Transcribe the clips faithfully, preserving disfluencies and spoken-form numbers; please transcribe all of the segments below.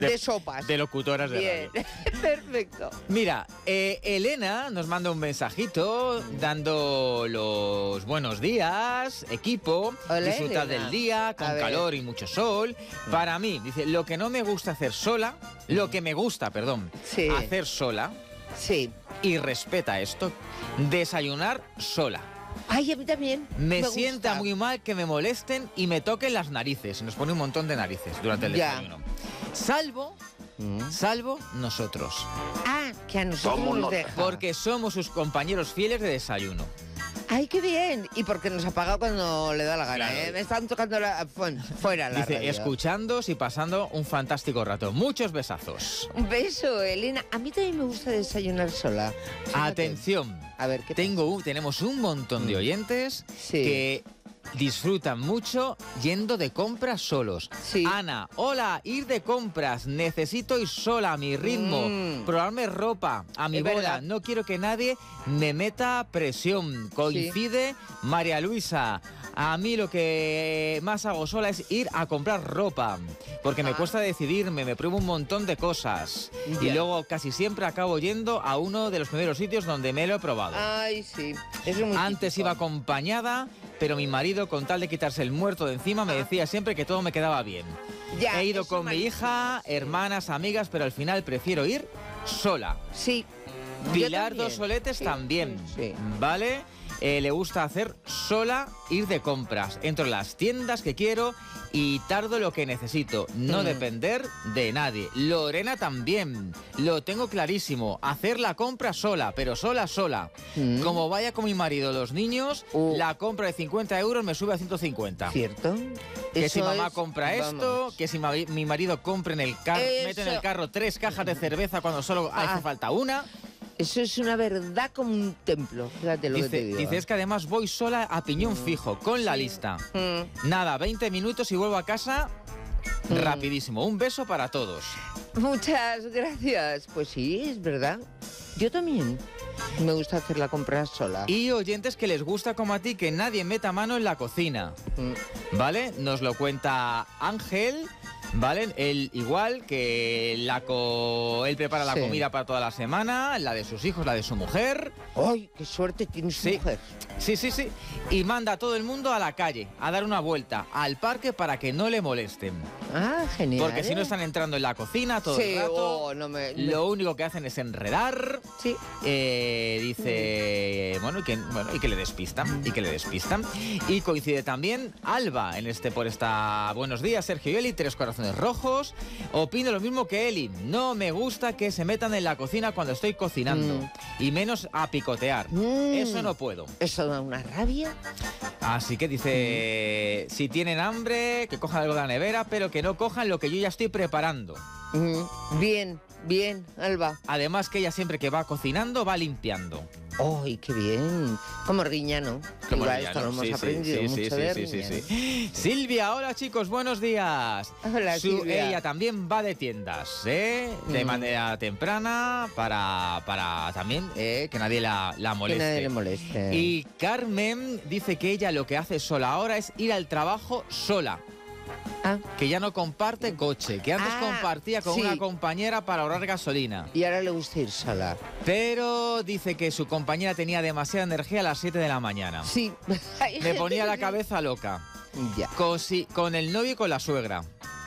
de, de sopas. De locutoras de Bien. radio. Perfecto. Mira, eh, Elena nos manda un mensajito dando los buenos días, equipo, Hola, disfrutar Elena. del día, con calor y mucho sol. Para mí, dice, lo que no me gusta hacer sola, lo que me gusta, perdón, sí. hacer sola, sí. y respeta esto, desayunar sola. Ay, a mí también. Me, me sienta gusta. muy mal que me molesten y me toquen las narices. Nos pone un montón de narices durante el Ya. desayuno. Salvo, Mm. salvo nosotros. Ah, que a nosotros nos deja. Porque somos sus compañeros fieles de desayuno. Ay, qué bien. Y porque nos ha pagado cuando le da la gana, Claro. ¿eh? Me están tocando la, fuera la Dice, radio. escuchándos y pasando un fantástico rato. Muchos besazos. Un beso, Elena. A mí también me gusta desayunar sola. Fíjate. Atención. A ver, ¿qué Tengo un, tenemos un montón de oyentes Sí. que disfrutan mucho yendo de compras solos. Sí. Ana, hola, ir de compras. Necesito ir sola a mi ritmo. Mm. Probarme ropa a mi Es boda. verdad. No quiero que nadie me meta presión. Coincide María Luisa. A mí lo que más hago sola es ir a comprar ropa. Porque me Ah. cuesta decidirme, me pruebo un montón de cosas. Y Ya. luego casi siempre acabo yendo a uno de los primeros sitios donde me lo he probado. Ay, sí. Eso es muy Antes típico. iba acompañada, pero mi marido, con tal de quitarse el muerto de encima, me decía siempre que todo me quedaba bien. Ya, He ido eso con mi malísimo. hija, hermanas, amigas, pero al final prefiero ir sola. Sí. Yo Pilar también. Dos Soletes Sí, también, sí. ¿vale? Eh, le gusta hacer sola ir de compras. Entro en las tiendas que quiero y tardo lo que necesito. No Mm. depender de nadie. Lorena también. Lo tengo clarísimo. Hacer la compra sola, pero sola, sola. Mm. Como vaya con mi marido o los niños, Uh. la compra de cincuenta euros me sube a ciento cincuenta. ¿Cierto? Que si Eso mamá es- compra esto, vamos. que si ma- mi marido compre en el carro, mete en el Eso. carro tres cajas de cerveza cuando solo Ah. hace falta una. Eso es una verdad como un templo. Fíjate lo que te Dice, digo. dice, es que además voy sola a piñón fijo, con la lista. Mm. Nada, veinte minutos y vuelvo a casa Mm. rapidísimo. Un beso para todos. Muchas gracias. Pues sí, es verdad. Yo también. Me gusta hacer la compra sola. Y oyentes que les gusta como a ti que nadie meta mano en la cocina. Mm. ¿Vale? Nos lo cuenta Ángel. ¿Vale? Él igual que la co- él prepara la Sí. comida para toda la semana, la de sus hijos, la de su mujer. ¡Ay, qué suerte tiene su Sí. mujer! Sí, sí, sí. Y manda a todo el mundo a la calle, a dar una vuelta, al parque para que no le molesten. Ah, genial. Porque si no ¿eh? están entrando en la cocina todo Sí, el rato, oh, no me- me- lo único que hacen es enredar. Sí. Eh, dice, bueno, y que, bueno, y que le despistan, y que le despistan. Y coincide también Alba en este por esta Buenos días, Sergio y Eli, tres corazones rojos. Opino lo mismo que Eli. No me gusta que se metan en la cocina cuando estoy cocinando. Mm. Y menos a picotear. Mm. Eso no puedo. Eso da una rabia. Así que dice, si tienen hambre, que cojan algo de la nevera, pero que no cojan lo que yo ya estoy preparando. Mm. Bien, bien, Alba. Además que ella siempre que va cocinando va limpiando. ¡Ay, qué bien! Como Arguiñano. Como Igual, Arguiñano, esto lo hemos sí, sí, aprendido sí, mucho sí, de sí, sí, Arguiñano. sí. Silvia, hola chicos, buenos días. Hola, Su- Silvia. Ella también va de tiendas, ¿eh? De Mm. manera temprana para, para también eh, que nadie la, la Que moleste. nadie le moleste. Y Carmen dice que ella lo que hace sola ahora es ir al trabajo sola. Ah, Que ya no comparte coche, que antes Ah, compartía con sí. una compañera para ahorrar gasolina. y ahora le gusta ir sola. Pero dice que su compañera tenía demasiada energía a las siete de la mañana. Sí. Hay Me gente ponía que la sí. cabeza loca. Ya. Con, si- con el novio y con la suegra.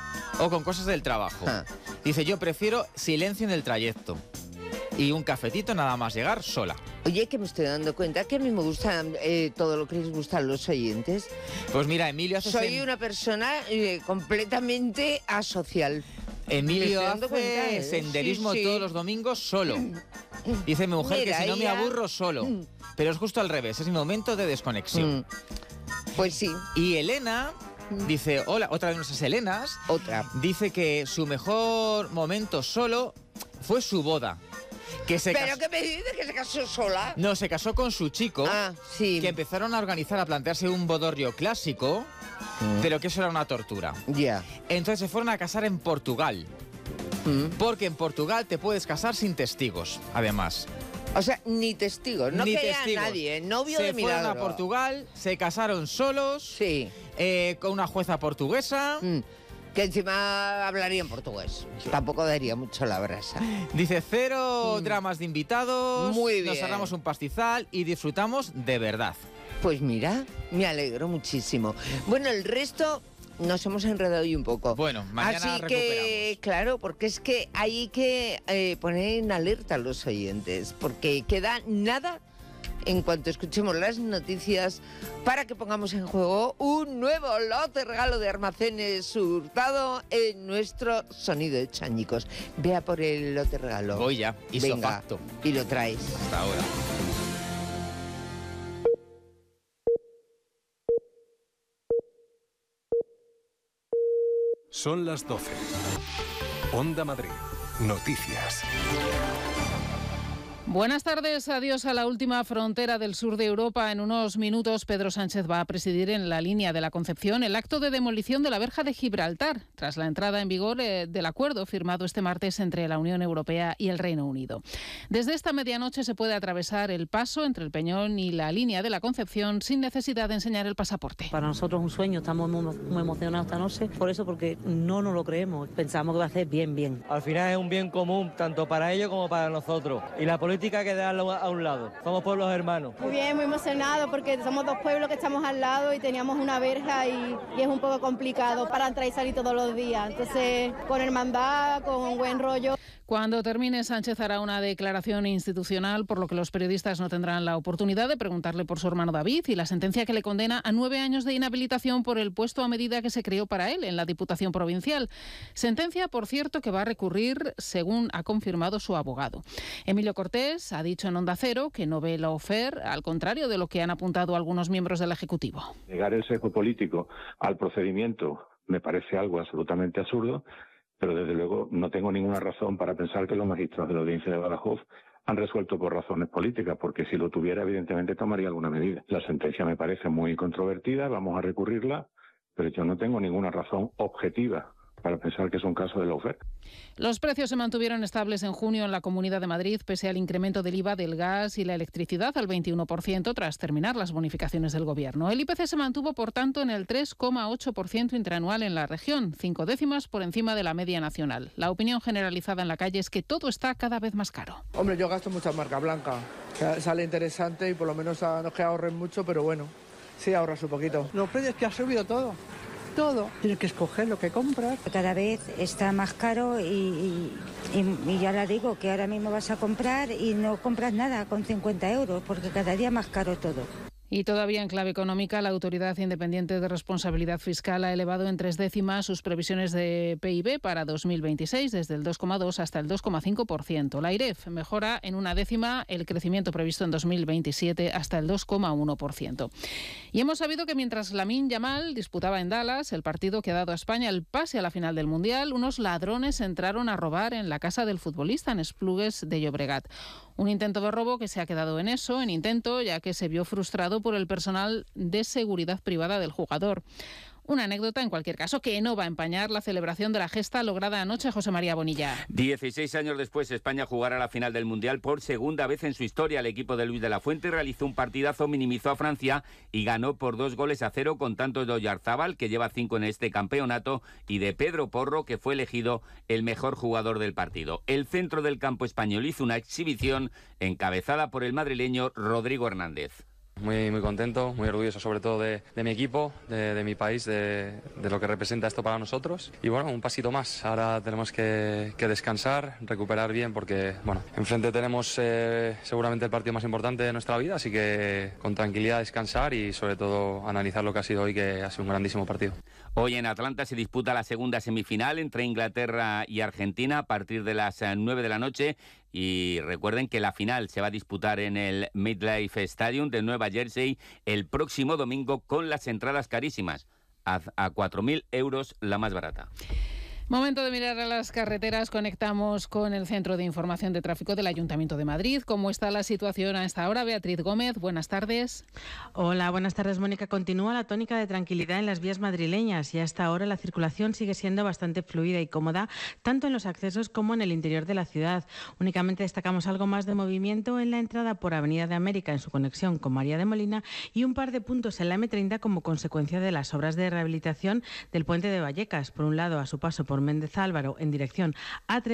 O con cosas del trabajo. Ah. Dice, yo prefiero silencio en el trayecto. Y un cafetito nada más llegar sola. Oye, que me estoy dando cuenta que a mí me gusta eh, todo lo que les gusta a los oyentes. Pues mira, Emilio hace, Soy sen- una persona eh, completamente asocial. Emilio me estoy dando hace cuenta, ¿eh? senderismo Sí, sí. todos los domingos solo. Dice mi mujer Mira, que si no me ella- aburro solo. Pero es justo al revés, es mi momento de desconexión. Mm. Pues sí, Y Elena dice, hola, otra de nuestras Elenas, otra. dice que su mejor momento solo fue su boda. Que se ¿Pero casó- qué me dices que se casó sola? No, se casó con su chico, Ah, sí. que empezaron a organizar, a plantearse un bodorrio clásico, Mm. pero que eso era una tortura. Ya. Entonces se fueron a casar en Portugal, Mm. porque en Portugal te puedes casar sin testigos, además. O sea, ni testigos, no Ni que haya testigos. nadie, novio se de fueron milagro. a Portugal, se casaron solos, Sí. eh, con una jueza portuguesa, Mm. que encima hablaría en portugués. Tampoco daría mucho la brasa. Dice, cero Mm. dramas de invitados, Muy bien. nos ahorramos un pastizal y disfrutamos de verdad. Pues mira, me alegro muchísimo. Bueno, el resto nos hemos enredado hoy un poco. Bueno, mañana Así recuperamos. que, claro, porque es que hay que eh, poner en alerta a los oyentes, porque queda nada en cuanto escuchemos las noticias para que pongamos en juego un nuevo lote regalo de Almacenes Hurtado en nuestro sonido de Chañicos. Vea por el lote regalo. Voy ya, hizo Venga, pacto. y lo traes. Hasta ahora. Son las doce. Onda Madrid. Noticias. Buenas tardes, adiós a la última frontera del sur de Europa. En unos minutos Pedro Sánchez va a presidir en la línea de la Concepción el acto de demolición de la verja de Gibraltar, tras la entrada en vigor eh, del acuerdo firmado este martes entre la Unión Europea y el Reino Unido. Desde esta medianoche se puede atravesar el paso entre el Peñón y la línea de la Concepción sin necesidad de enseñar el pasaporte. Para nosotros es un sueño, estamos muy, muy emocionados esta noche, por eso, porque no nos lo creemos, pensamos que va a ser bien, bien. Al final es un bien común, tanto para ellos como para nosotros. Y la política hay que dejarlo a un lado. Somos pueblos hermanos. Muy bien, muy emocionado porque somos dos pueblos que estamos al lado y teníamos una verja y, y es un poco complicado para entrar y salir todos los días. Entonces, con hermandad, con buen rollo. Cuando termine, Sánchez hará una declaración institucional, por lo que los periodistas no tendrán la oportunidad de preguntarle por su hermano David y la sentencia que le condena a nueve años de inhabilitación por el puesto a medida que se creó para él en la Diputación Provincial. Sentencia, por cierto, que va a recurrir, según ha confirmado su abogado. Emilio Cortés ha dicho en Onda Cero que no ve la ofer, al contrario de lo que han apuntado algunos miembros del Ejecutivo. Negar el sesgo político al procedimiento me parece algo absolutamente absurdo, pero desde luego no tengo ninguna razón para pensar que los magistrados de la Audiencia de Badajoz han resuelto por razones políticas, porque si lo tuviera, evidentemente tomaría alguna medida. La sentencia me parece muy controvertida, vamos a recurrirla, pero yo no tengo ninguna razón objetiva para pensar que es un caso de lawfare. Los precios se mantuvieron estables en junio en la Comunidad de Madrid, pese al incremento del I V A del gas y la electricidad al veintiuno por ciento tras terminar las bonificaciones del Gobierno. El I P C se mantuvo, por tanto, en el tres coma ocho por ciento interanual en la región, cinco décimas por encima de la media nacional. La opinión generalizada en la calle es que todo está cada vez más caro. Hombre, yo gasto mucha marca blanca, que sale interesante y por lo menos a, no es que ahorren mucho, pero bueno, sí ahorras un poquito. Los precios que ha subido todo. Todo. Tienes que escoger lo que compras. Cada vez está más caro y, y, y, y ya la digo, que ahora mismo vas a comprar y no compras nada con cincuenta euros, porque cada día más caro todo. Y todavía en clave económica, la Autoridad Independiente de Responsabilidad Fiscal ha elevado en tres décimas sus previsiones de P I B para dos mil veintiséis, desde el dos coma dos hasta el dos coma cinco por ciento. La AIREF mejora en una décima el crecimiento previsto en dos mil veintisiete hasta el dos coma uno por ciento. Y hemos sabido que mientras Lamine Yamal disputaba en Dallas el partido que ha dado a España el pase a la final del Mundial, unos ladrones entraron a robar en la casa del futbolista en Esplugues de Llobregat. Un intento de robo que se ha quedado en eso, en intento, ya que se vio frustrado por el personal de seguridad privada del jugador. Una anécdota, en cualquier caso, que no va a empañar la celebración de la gesta lograda anoche, José María Bonilla. dieciséis años después, España jugará la final del Mundial por segunda vez en su historia. El equipo de Luis de la Fuente realizó un partidazo, minimizó a Francia y ganó por dos goles a cero con tantos de Oyarzábal, que lleva cinco en este campeonato, y de Pedro Porro, que fue elegido el mejor jugador del partido. El centro del campo español hizo una exhibición encabezada por el madrileño Rodrigo Hernández. Muy, muy contento, muy orgulloso sobre todo de, de mi equipo, de, de mi país, de, de lo que representa esto para nosotros. Y bueno, un pasito más. Ahora tenemos que, que descansar, recuperar bien, porque bueno, enfrente tenemos eh, seguramente el partido más importante de nuestra vida, así que con tranquilidad descansar y sobre todo analizar lo que ha sido hoy, que ha sido un grandísimo partido. Hoy en Atlanta se disputa la segunda semifinal entre Inglaterra y Argentina a partir de las nueve de la noche. Y recuerden que la final se va a disputar en el MetLife Stadium de Nueva Jersey el próximo domingo, con las entradas carísimas, a, a cuatro mil euros la más barata. Momento de mirar a las carreteras. Conectamos con el Centro de Información de Tráfico del Ayuntamiento de Madrid. ¿Cómo está la situación a esta hora? Beatriz Gómez, buenas tardes. Hola, buenas tardes, Mónica. Continúa la tónica de tranquilidad en las vías madrileñas y a esta hora la circulación sigue siendo bastante fluida y cómoda, tanto en los accesos como en el interior de la ciudad. Únicamente destacamos algo más de movimiento en la entrada por Avenida de América en su conexión con María de Molina y un par de puntos en la eme treinta como consecuencia de las obras de rehabilitación del puente de Vallecas. Por un lado, a su paso por Méndez Álvaro en dirección a